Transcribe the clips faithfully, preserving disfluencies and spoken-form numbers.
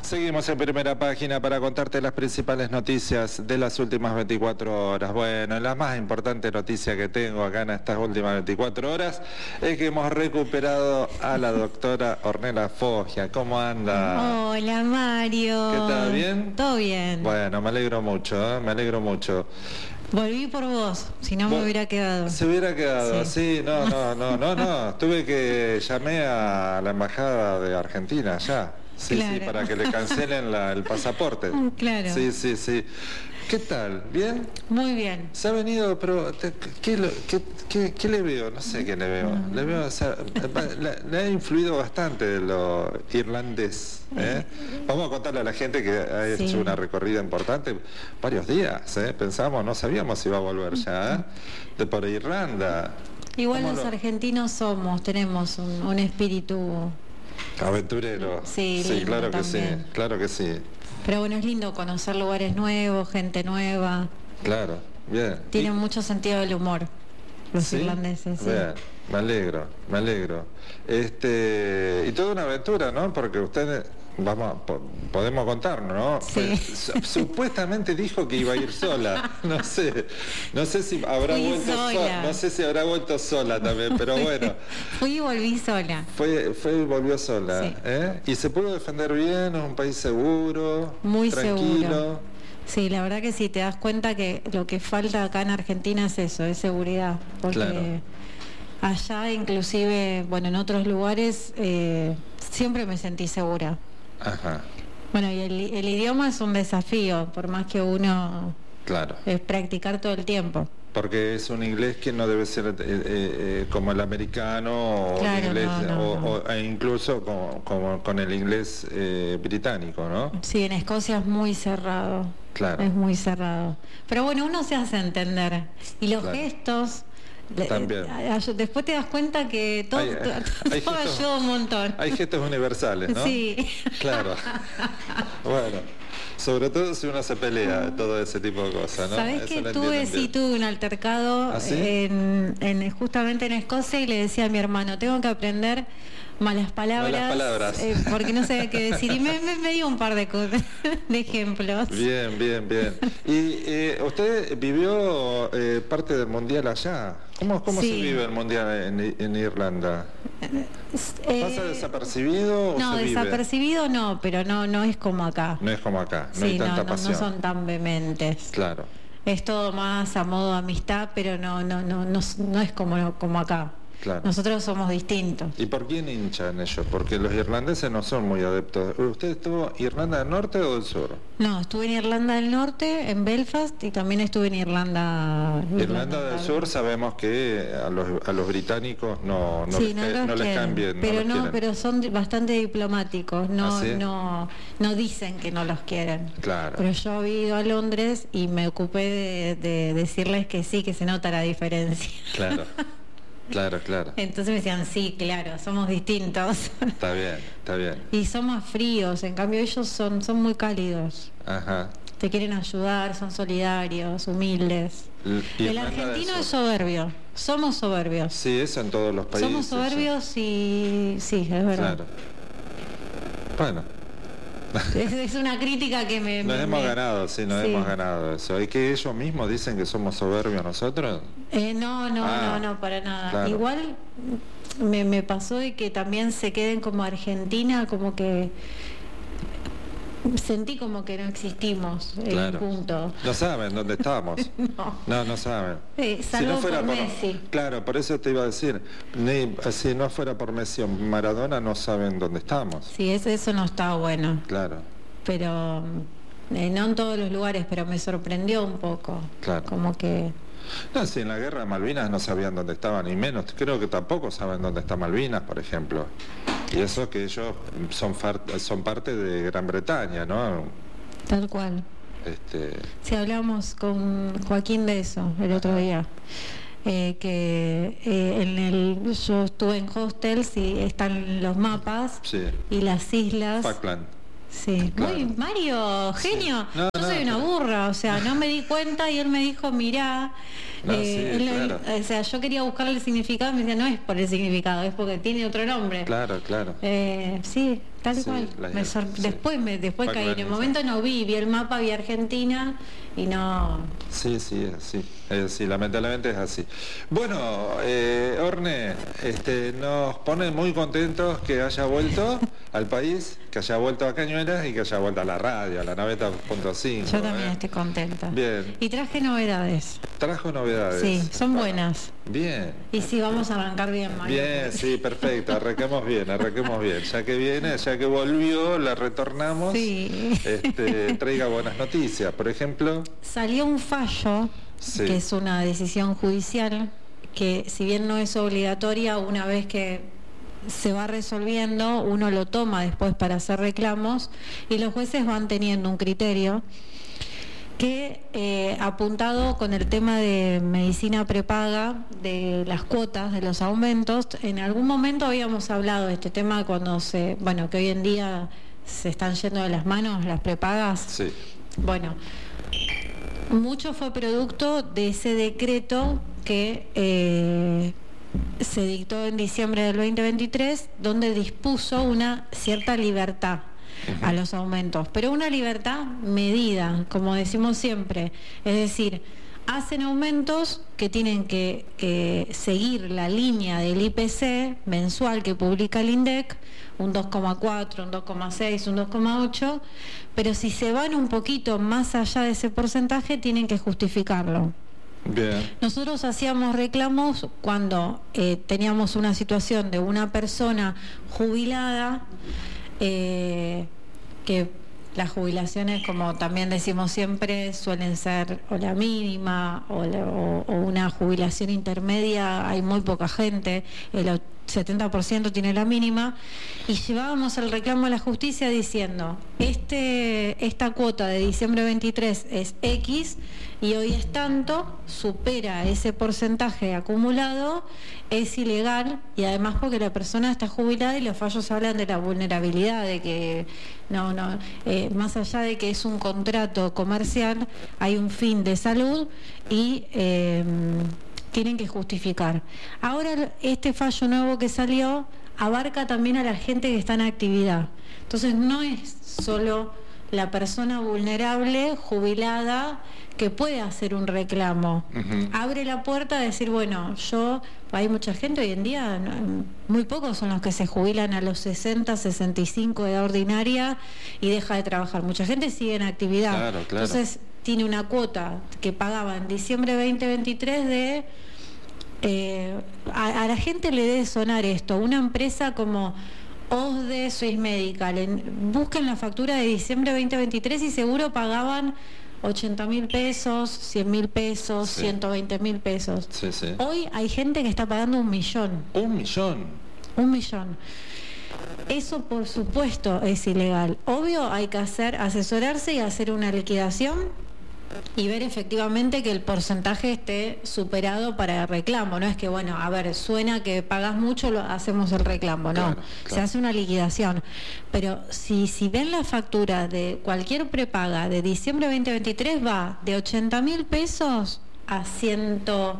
Seguimos en Primera Página para contarte las principales noticias de las últimas veinticuatro horas. Bueno, la más importante noticia que tengo acá en estas últimas veinticuatro horas es que hemos recuperado a la doctora Ornella Foggia. ¿Cómo anda? Hola, Mario. ¿Qué tal? ¿Bien? Todo bien. Bueno, me alegro mucho, ¿eh? me alegro mucho. Volví por vos, si no me hubiera quedado. Se hubiera quedado, sí, sí no, no, no, no, no. Tuve que llamé a la embajada de Argentina ya. Sí, claro. sí, para que le cancelen la, el pasaporte. Claro. Sí, sí, sí. ¿Qué tal? ¿Bien? Muy bien. Se ha venido, pero ¿qué, qué, qué, qué le veo? No sé qué le veo. Mm. Le veo, o sea, le, le ha influido bastante lo irlandés. ¿eh? Vamos a contarle a la gente que ha hecho sí. una recorrida importante, varios días. ¿eh? Pensamos, no sabíamos si iba a volver ya, ¿eh? de por Irlanda. Igual los lo... argentinos somos, tenemos un, un espíritu... aventurero. Sí, sí claro que también. sí, claro que sí. Pero bueno, es lindo conocer lugares nuevos, gente nueva. Claro, bien. Tienen y... mucho sentido del humor, los ¿Sí? irlandeses. Sí. Bien, me alegro, me alegro. Este, y toda una aventura, ¿no? Porque ustedes, vamos, po podemos contar, ¿no? Sí. Supuestamente dijo que iba a ir sola. No sé, no sé si habrá Fui vuelto sola. sola, no sé si habrá vuelto sola también, pero bueno. Fui y volví sola. Fue, fue y volvió sola, sí. ¿eh? Y se pudo defender bien, es un país seguro, muy tranquilo. Seguro. Sí, la verdad que sí, te das cuenta que lo que falta acá en Argentina es eso, es seguridad. Porque claro. allá, inclusive, bueno, en otros lugares, eh, siempre me sentí segura. Ajá. Bueno, y el, el idioma es un desafío, por más que uno... Claro. Es practicar todo el tiempo. Porque es un inglés que no debe ser eh, eh, como el americano o, claro, inglés, no, no, o, no. o e incluso como, como con el inglés eh, británico, ¿no? Sí, en Escocia es muy cerrado. Claro. Es muy cerrado. Pero bueno, uno se hace entender. Y los claro. gestos... También. Después te das cuenta que todo, hay, todo, hay todo gestos, ayuda un montón. Hay gestos universales, ¿no? Sí. Claro. Bueno, sobre todo si uno se pelea, todo ese tipo de cosas, ¿no? ¿Sabés Eso que tuve, sí, tuve un altercado ¿Ah, sí? en, en, justamente en Escocia y le decía a mi hermano, tengo que aprender malas palabras, malas palabras. Eh, porque no sabía qué decir y me, me, me dio un par de, de ejemplos. Bien, bien, bien. ¿Y eh, usted vivió eh, parte del mundial allá? ¿Cómo, cómo sí. se vive el mundial en, en Irlanda? Eh, ¿Pasa desapercibido o no, se vive? Desapercibido no, pero no, no es como acá. No es como acá, no sí, hay tanta no, pasión. No son tan vehementes. Claro. Es todo más a modo de amistad, pero no, no, no, no, no es como, como acá. Claro. Nosotros somos distintos. ¿Y por quién hinchan ellos? Porque los irlandeses no son muy adeptos. ¿Usted estuvo en Irlanda del Norte o del Sur? No, estuve en Irlanda del Norte, en Belfast, y también estuve en Irlanda... Irlanda, Irlanda del Sur sabemos que a los, a los británicos no, no, sí, les, no, cae, no les caen bien. Pero no, no, pero son bastante diplomáticos, no, ¿Ah, sí? no, no dicen que no los quieren. Claro. Pero yo había ido a Londres y me ocupé de, de decirles que sí, que se nota la diferencia. Claro. Claro, claro. Entonces me decían, sí, claro, somos distintos. Está bien, está bien. Y son más fríos, en cambio ellos son, son muy cálidos. Ajá. Te quieren ayudar, son solidarios, humildes. Y el argentino es soberbio, somos soberbios. Sí, eso en todos los países. Somos soberbios eso. y sí, es verdad. Claro. Bueno. Es, es una crítica que me... Nos me, hemos me... ganado, sí, nos sí. hemos ganado eso. ¿Y que ellos mismos dicen que somos soberbios nosotros? Eh, no, no, ah, no, no, para nada. Claro. Igual me, me pasó de que también se queden como Argentina, como que... Sentí como que no existimos en claro. un punto. No saben dónde estamos. no. no, no saben. Sí, salvo si no fuera por, por Messi. Claro, por eso te iba a decir, ni, si no fuera por Messi o Maradona no saben dónde estamos. Sí, eso, eso no está bueno. Claro. Pero, eh, no en todos los lugares, pero me sorprendió un poco. Claro. Como que... No, si en la guerra de Malvinas no sabían dónde estaban, y menos, creo que tampoco saben dónde está Malvinas, por ejemplo. Y eso que ellos son, son parte de Gran Bretaña, ¿no? Tal cual. Este... Sí, hablamos con Joaquín de eso el otro día. Eh, que eh, en el yo estuve en hostels y están los mapas sí. y las islas. Falkland. Sí, claro. Muy, Mario, genio. Sí. No, yo no, soy una burra, o sea, no me di cuenta y él me dijo, mirá, no, eh, sí, él, claro. o sea, yo quería buscarle el significado y me decía, no es por el significado, es porque tiene otro nombre. Claro, claro. Eh, sí, Tal sí, cual. las Me hierbas, sor- sí. Después, me, después caí. En el momento no vi, vi el mapa, vi Argentina y no. Sí, sí, es así, es así, lamentablemente es así. Bueno, eh, Orne, este, nos pone muy contentos que haya vuelto al país, que haya vuelto a Cañuelas y que haya vuelto a la radio, a la noventa punto cinco. Yo también ¿eh? estoy contenta. Bien. Y traje novedades. Trajo novedades. Sí, son Bueno, buenas. Bien. Y sí, vamos a arrancar bien, Mario. Bien, sí, perfecto, arranquemos bien, arranquemos bien. Ya que viene, ya que volvió, la retornamos. Sí. Este, traiga buenas noticias. Por ejemplo, Salió un fallo, sí. que es una decisión judicial, que si bien no es obligatoria, una vez que se va resolviendo, uno lo toma después para hacer reclamos y los jueces van teniendo un criterio que eh, apuntado con el tema de medicina prepaga, de las cuotas, de los aumentos. En algún momento habíamos hablado de este tema cuando se, bueno, que hoy en día se están yendo de las manos las prepagas. Sí. Bueno, mucho fue producto de ese decreto que eh, se dictó en diciembre del veinte veintitrés, donde dispuso una cierta libertad a los aumentos, pero una libertad medida, como decimos siempre, es decir, hacen aumentos que tienen que, que seguir la línea del I P C mensual que publica el INDEC, un dos coma cuatro, un dos coma seis, un dos coma ocho, pero si se van un poquito más allá de ese porcentaje tienen que justificarlo. Bien. Nosotros hacíamos reclamos cuando eh, teníamos una situación de una persona jubilada, eh, que las jubilaciones, como también decimos siempre, suelen ser o la mínima o, la, o, o una jubilación intermedia, hay muy poca gente, el setenta por ciento tiene la mínima, y llevábamos el reclamo a la justicia diciendo, este esta cuota de diciembre veintitrés es X y hoy es tanto, supera ese porcentaje acumulado, es ilegal, y además porque la persona está jubilada y los fallos hablan de la vulnerabilidad, de que no, no, eh, más allá de que es un contrato comercial, hay un fin de salud y eh, tienen que justificar. Ahora este fallo nuevo que salió abarca también a la gente que está en actividad. Entonces no es solo la persona vulnerable, jubilada, que puede hacer un reclamo. Uh-huh. Abre la puerta a decir, bueno, yo, hay mucha gente hoy en día, muy pocos son los que se jubilan a los sesenta, sesenta y cinco de edad ordinaria y deja de trabajar. Mucha gente sigue en actividad. Claro, claro. Entonces tiene una cuota que pagaba en diciembre veinte veintitrés de... Eh, a, a la gente le debe sonar esto, una empresa como O S D E, Swiss Medical, en, buscan la factura de diciembre veinte veintitrés y seguro pagaban ochenta mil pesos, cien mil pesos, sí. ciento veinte mil pesos. Sí, sí. Hoy hay gente que está pagando un millón. Un millón. Un millón. Eso por supuesto es ilegal. Obvio hay que hacer, asesorarse y hacer una liquidación y ver efectivamente que el porcentaje esté superado para el reclamo. No es que, bueno, a ver, suena que pagas mucho, lo hacemos el reclamo. No, claro, claro. Se hace una liquidación. Pero si, si ven la factura de cualquier prepaga de diciembre veinte veintitrés, va de ochenta mil pesos a ciento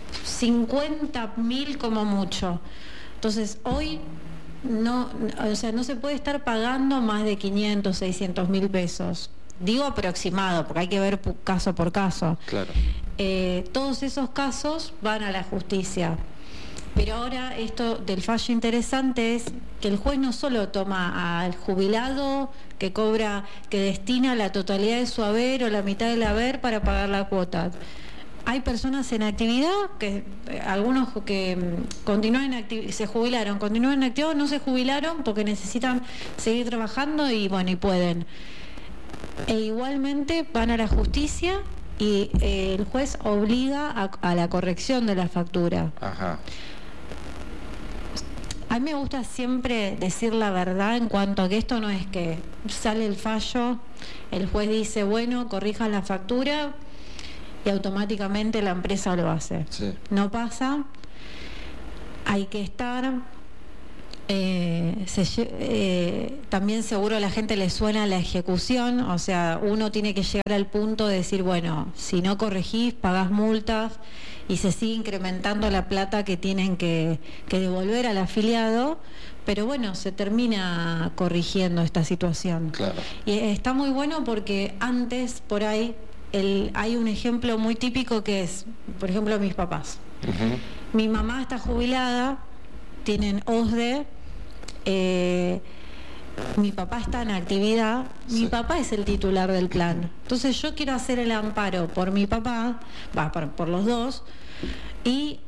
cincuenta mil como mucho. Entonces, hoy no, o sea, no se puede estar pagando más de quinientos, seiscientos mil pesos. Digo aproximado, porque hay que ver caso por caso. Claro. Eh, todos esos casos van a la justicia. Pero ahora esto del fallo interesante es que el juez no solo toma al jubilado que cobra, que destina la totalidad de su haber o la mitad del haber para pagar la cuota. Hay personas en actividad, que algunos que continúan en actividad, se jubilaron, continúan en actividad, no se jubilaron porque necesitan seguir trabajando y bueno, y pueden. E igualmente van a la justicia y eh, el juez obliga a, a la corrección de la factura. Ajá. A mí me gusta siempre decir la verdad en cuanto a que esto no es que sale el fallo, el juez dice, bueno, corrijan la factura y automáticamente la empresa lo hace. Sí. No pasa, hay que estar Eh, se, eh, también seguro a la gente le suena la ejecución, o sea, uno tiene que llegar al punto de decir, bueno, si no corregís, pagás multas y se sigue incrementando la plata que tienen que, que devolver al afiliado, pero bueno, se termina corrigiendo esta situación. Claro. Y está muy bueno porque antes, por ahí, el, hay un ejemplo muy típico que es, por ejemplo, mis papás. Uh-huh. Mi mamá está jubilada, tienen O S D E, eh, mi papá está en actividad, sí. Mi papá es el titular del plan. Entonces yo quiero hacer el amparo por mi papá, va, por, por los dos, y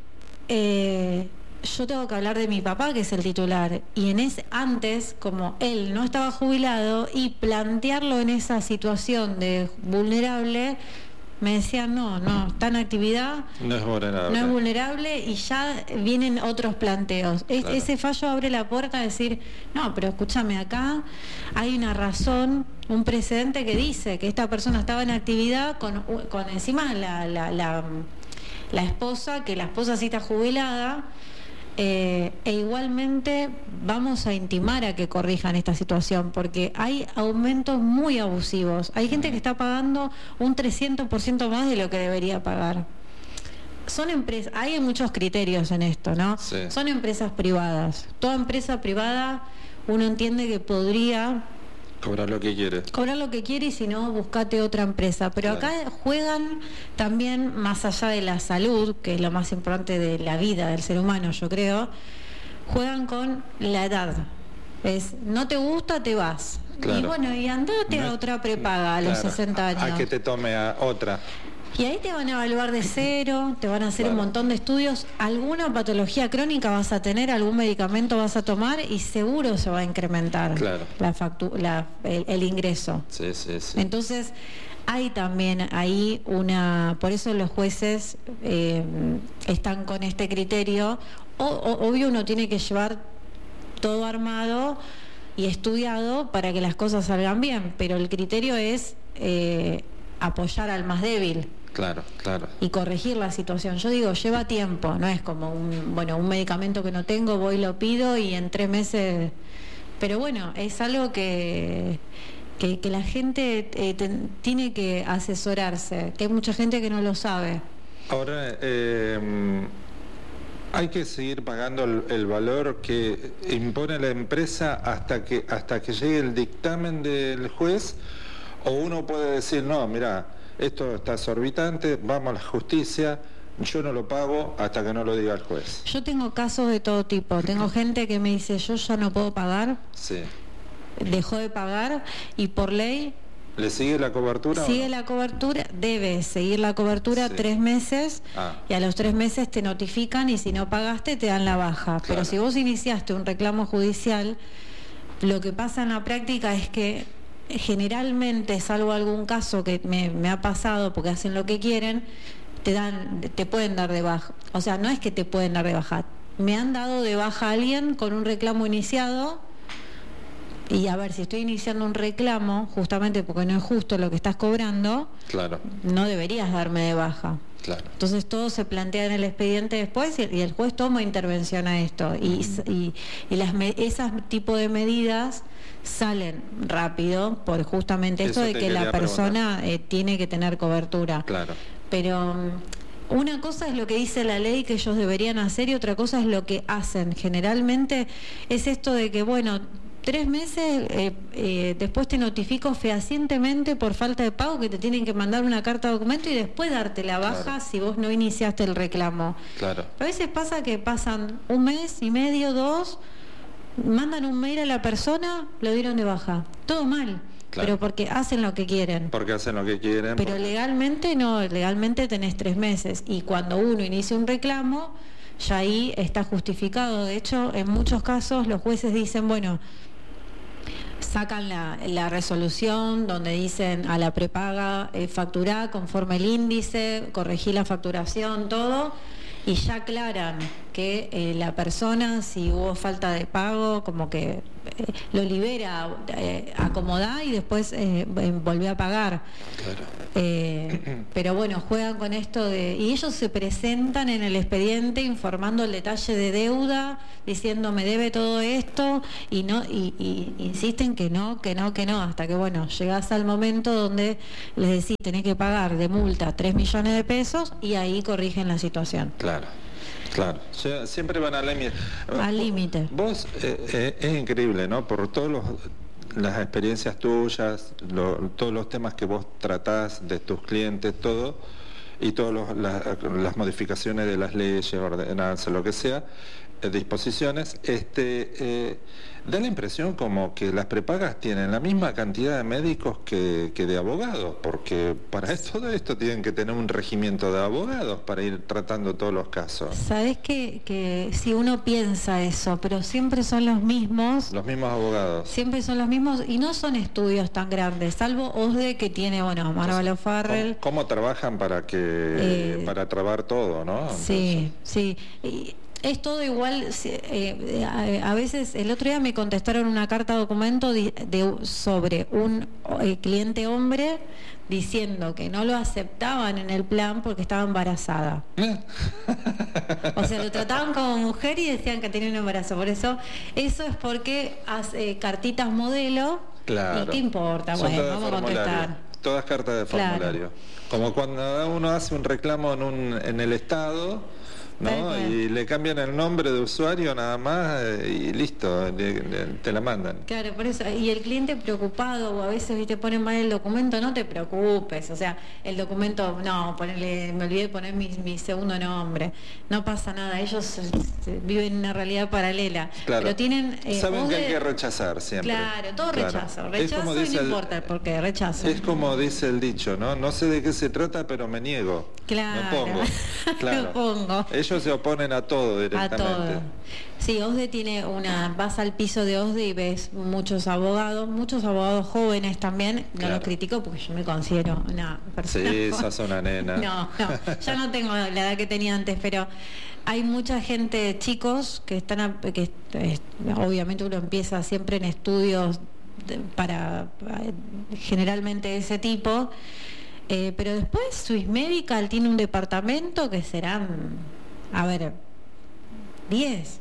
eh, yo tengo que hablar de mi papá, que es el titular, y en ese, antes, como él no estaba jubilado, y plantearlo en esa situación de vulnerable, me decían, no, no, está en actividad, no es vulnerable, no es vulnerable y ya vienen otros planteos. Es, claro. Ese fallo abre la puerta a decir, no, pero escúchame, acá hay una razón, un precedente que dice que esta persona estaba en actividad con, con encima la, la, la, la esposa, que la esposa sí está jubilada, Eh, e igualmente vamos a intimar a que corrijan esta situación porque hay aumentos muy abusivos. Hay gente que está pagando un trescientos por ciento más de lo que debería pagar. Son empresas, hay muchos criterios en esto, ¿no? Sí. Son empresas privadas. Toda empresa privada uno entiende que podría cobrar lo que quiere. Cobrar lo que quiere y si no, buscate otra empresa. Pero claro. Acá juegan también, más allá de la salud, que es lo más importante de la vida del ser humano, yo creo, juegan con la edad. Es, no te gusta, te vas. Claro. Y bueno, y andate no, a otra prepaga a los claro, sesenta años. A que te tome a otra. Y ahí te van a evaluar de cero, te van a hacer claro. un montón de estudios, alguna patología crónica vas a tener, algún medicamento vas a tomar y seguro se va a incrementar claro. la factu- la, el, el ingreso. Sí, sí, sí. Entonces, hay también ahí una, por eso los jueces eh, están con este criterio. O, o, obvio uno tiene que llevar todo armado y estudiado para que las cosas salgan bien, pero el criterio es eh, apoyar al más débil. Claro, claro. Y corregir la situación. Yo digo, lleva tiempo, no es como un, bueno, un medicamento que no tengo, voy lo pido y en tres meses. Pero bueno, es algo que, que, que la gente eh, ten, tiene que asesorarse, que hay mucha gente que no lo sabe. Ahora, eh, hay que seguir pagando el, el valor que impone la empresa hasta que, hasta que llegue el dictamen del juez, o uno puede decir, no, mira, esto está exorbitante, vamos a la justicia, yo no lo pago hasta que no lo diga el juez. Yo tengo casos de todo tipo. Tengo gente que me dice, yo ya no puedo pagar, sí. dejó de pagar y por ley... ¿Le sigue la cobertura? Sigue o no? La cobertura, debe seguir la cobertura sí. tres meses ah. y a los tres meses te notifican y si no pagaste te dan la baja. Claro. Pero si vos iniciaste un reclamo judicial, lo que pasa en la práctica es que generalmente, salvo algún caso que me, me ha pasado porque hacen lo que quieren, te dan, te pueden dar de baja. O sea, no es que te pueden dar de baja. Me han dado de baja a alguien con un reclamo iniciado y a ver, si estoy iniciando un reclamo, justamente porque no es justo lo que estás cobrando, claro. no deberías darme de baja. Claro. Entonces todo se plantea en el expediente después y, y el juez toma intervención a esto. Y, mm. y, y las esas tipo de medidas salen rápido por justamente esto de que la persona eh, tiene que tener cobertura. Claro. Pero um, una cosa es lo que dice la ley que ellos deberían hacer y otra cosa es lo que hacen. Generalmente es esto de que, bueno, tres meses eh, eh, después te notifico fehacientemente por falta de pago que te tienen que mandar una carta de documento y después darte la baja claro. si vos no iniciaste el reclamo. Claro. A veces pasa que pasan un mes y medio, dos, mandan un mail a la persona, lo dieron de baja. Todo mal. Claro. Pero porque hacen lo que quieren. Porque hacen lo que quieren. Pero porque... legalmente no, legalmente tenés tres meses. Y cuando uno inicia un reclamo, ya ahí está justificado. De hecho, en muchos casos los jueces dicen, bueno, sacan la, la resolución donde dicen a la prepaga eh, facturá conforme el índice, corregí la facturación, todo, y ya aclaran que eh, la persona, si hubo falta de pago, como que eh, lo libera, eh, acomoda y después eh, volvió a pagar. Claro. Eh, pero bueno, juegan con esto de... Y ellos se presentan en el expediente informando el detalle de deuda, diciendo me debe todo esto, y no y, y insisten que no, que no, que no, hasta que bueno, llegás al momento donde les decís tenés que pagar de multa tres millones de pesos y ahí corrigen la situación. Claro. Claro, siempre van al límite. Al límite. Vos, eh, eh, es increíble, ¿no? Por todos los... las experiencias tuyas, lo, todos los temas que vos tratás de tus clientes, todo, y todas la, las modificaciones de las leyes, ordenanzas, lo que sea, eh, disposiciones, este, eh, da la impresión como que las prepagas tienen la misma cantidad de médicos que, que de abogados, porque para todo esto tienen que tener un regimiento de abogados para ir tratando todos los casos. Sabés que, que si uno piensa eso, pero siempre son los mismos. Los mismos abogados. Siempre son los mismos y no son estudios tan grandes, salvo O S D E que tiene, bueno, Marvalo Farrell. ¿Cómo, cómo trabajan para que eh, para trabar todo, no? Sí, Entonces... sí. Y, es todo igual, eh, a, a veces, el otro día me contestaron una carta documento de, de, sobre un eh, cliente hombre diciendo que no lo aceptaban en el plan porque estaba embarazada. O sea, lo trataban como mujer y decían que tenía un embarazo. Por eso, eso es porque hace cartitas modelo. Claro. ¿Y qué importa? Son bueno, vamos a contestar. Todas cartas de formulario. Claro. Como cuando uno hace un reclamo en, un, en el Estado... ¿no? Y le cambian el nombre de usuario nada más y listo, le, le, te la mandan. Claro, por eso, y el cliente preocupado, o a veces viste ponen mal el documento, no te preocupes, o sea, el documento, no, ponerle, me olvidé de poner mi, mi segundo nombre, no pasa nada, ellos eh, viven una realidad paralela, claro. Pero tienen... Eh, Saben que hay que rechazar siempre. Claro, todo claro. rechazo, rechazo y no el, importa por qué, rechazo. Es como dice el dicho, ¿no? No sé de qué se trata, pero me niego. Claro. Me pongo. Claro. Me pongo. Ellos se oponen a todo directamente. A todo. Sí, O S D E tiene una... Vas al piso de O S D E y ves muchos abogados, muchos abogados jóvenes también. No claro. Los critico porque yo me considero una persona... Sí, esa es una nena. No, no, ya no tengo la edad que tenía antes, pero hay mucha gente, chicos, que están... que eh, obviamente uno empieza siempre en estudios de, para... generalmente de ese tipo... Eh, pero después Swiss Medical tiene un departamento que serán, a ver, diez,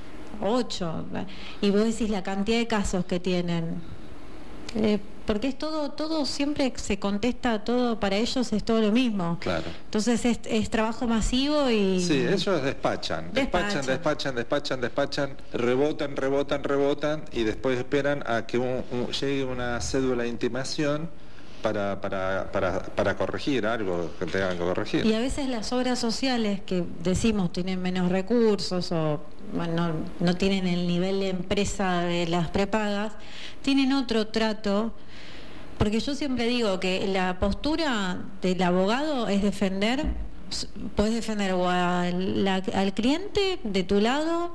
ocho, y vos decís la cantidad de casos que tienen, eh, porque es todo, todo siempre se contesta, todo para ellos es todo lo mismo. Claro. Entonces es, es trabajo masivo y... Sí, ellos despachan, despachan, despachan, despachan, despachan, rebotan, rebotan, rebotan, y después esperan a que un, un, llegue una cédula de intimación Para, para, para, para corregir algo que tengan que corregir. Y a veces las obras sociales que decimos tienen menos recursos o bueno, no, no tienen el nivel de empresa de las prepagas, tienen otro trato, porque yo siempre digo que la postura del abogado es defender, puedes defender o al, la, al cliente de tu lado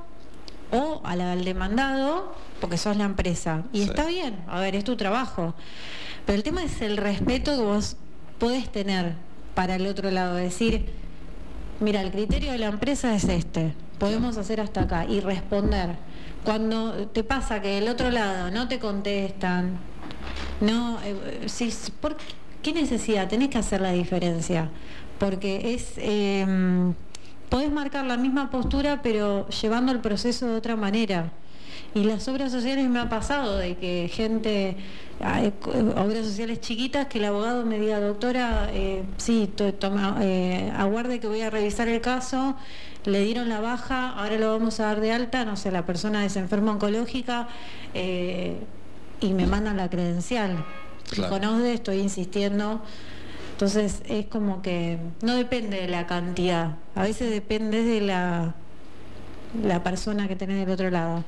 o al, al demandado, porque sos la empresa. Y sí. Está bien, a ver, es tu trabajo. Pero el tema es el respeto que vos podés tener para el otro lado, decir, mira, el criterio de la empresa es este, podemos hacer hasta acá y responder. Cuando te pasa que del otro lado no te contestan, no, eh, si, ¿por qué necesidad? Tenés que hacer la diferencia, porque es, eh, podés marcar la misma postura pero llevando el proceso de otra manera. Y las obras sociales me ha pasado de que gente, hay obras sociales chiquitas, que el abogado me diga, doctora, eh, sí, to, toma, eh, aguarde que voy a revisar el caso, le dieron la baja, ahora lo vamos a dar de alta, no sé, la persona es enferma oncológica, eh, y me mandan la credencial. Claro. Con O S D E estoy insistiendo. Entonces es como que no depende de la cantidad, a veces depende de la, la persona que tenés del otro lado.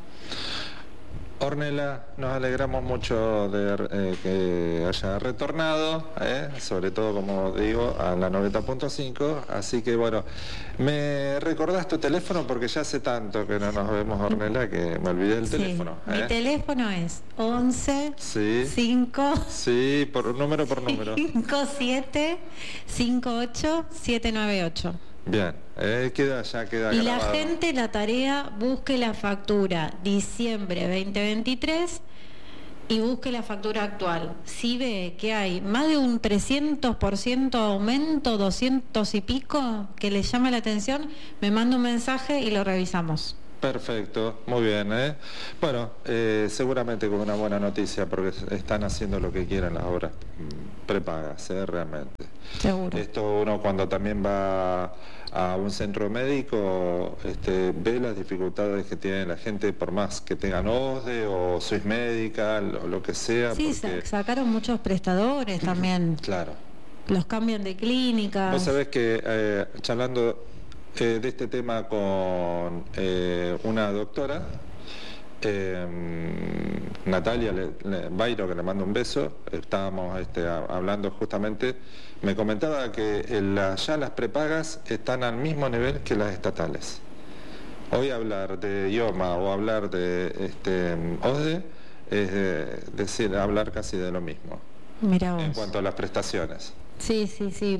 Ornella, nos alegramos mucho de eh, que haya retornado, eh, sobre todo, como digo, a la noventa punto cinco, así que bueno, me recordás tu teléfono porque ya hace tanto que no nos vemos, Ornella, que me olvidé del sí, teléfono. Mi eh. teléfono es once, sí, cinco, sí, por número por número. cinco siete cinco ocho siete nueve ocho. Bien, eh, queda, ya queda Y grabado. la gente, la tarea, busque la factura diciembre veinte veintitrés y busque la factura actual. Si ve que hay más de un trescientos por ciento aumento, doscientos y pico, que le llama la atención, me manda un mensaje y lo revisamos. Perfecto, muy bien. ¿eh? Bueno, eh, seguramente con una buena noticia, porque están haciendo lo que quieren las obras prepagas, ¿eh? realmente. Seguro. Esto uno cuando también va a un centro médico este, ve las dificultades que tiene la gente, por más que tengan O S D E o Swiss Medical o lo que sea. Sí, porque... sacaron muchos prestadores también. Claro. Los cambian de clínicas. Vos sabés que eh, charlando eh, de este tema con eh, una doctora, eh, Natalia le, le, Bairo, que le mando un beso, estábamos este, a, hablando justamente, me comentaba que la, ya las prepagas están al mismo nivel que las estatales. Hoy hablar de I O M A o hablar de este, O S D E es eh, decir, hablar casi de lo mismo. Mirá vos. En cuanto a las prestaciones. Sí, sí, sí.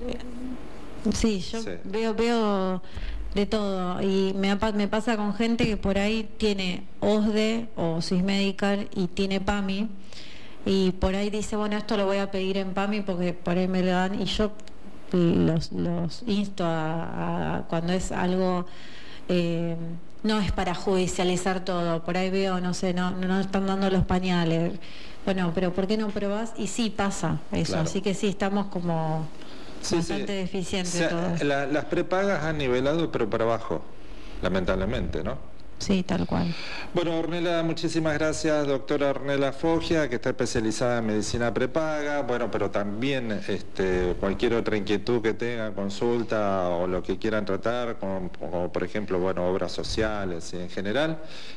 Sí, yo Sí. veo veo de todo y me, me pasa con gente que por ahí tiene O S D E o Swiss Medical y tiene PAMI y por ahí dice, bueno, esto lo voy a pedir en PAMI porque por ahí me lo dan y yo los, los insto a, a cuando es algo... Eh, no es para judicializar todo, por ahí veo, no sé, no, no están dando los pañales, bueno, pero ¿por qué no probás? Y sí pasa eso, Claro. así que sí, estamos como sí, bastante sí. deficientes o sea, todos. la, las prepagas han nivelado pero para abajo, lamentablemente, ¿no? Sí, tal cual. Bueno, Ornella, muchísimas gracias, doctora Ornella Foggia, que está especializada en medicina prepaga, bueno, pero también este, cualquier otra inquietud que tengan, consulta o lo que quieran tratar, como, como por ejemplo, bueno, obras sociales y en general,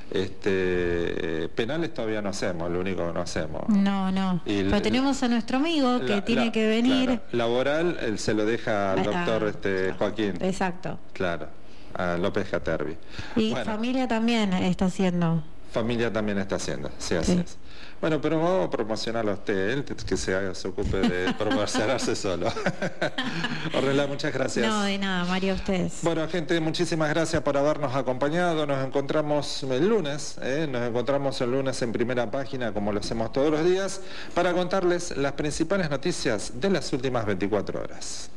este, penales todavía no hacemos, lo único que no hacemos. No, no, Y pero la- tenemos a nuestro amigo que La- tiene la- que venir. claro, laboral, él se lo deja al Ah, doctor ah, este, Joaquín, Exacto. claro, a López Caterbi. Y Bueno. familia también está haciendo. Familia también está haciendo, sí, así Sí. es. Bueno, pero vamos a promocionarlo a usted, él que se, haga, se ocupe de promocionarse solo. Ornella, muchas gracias. No, de nada, María, a ustedes. Bueno, gente, muchísimas gracias por habernos acompañado. Nos encontramos el lunes, ¿eh? nos encontramos el lunes en Primera Página, como lo hacemos todos los días, para contarles las principales noticias de las últimas veinticuatro horas.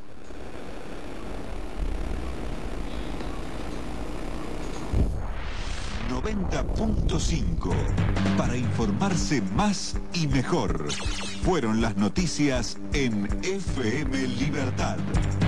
noventa punto cinco. Para informarse más y mejor. Fueron las noticias en F M Libertad.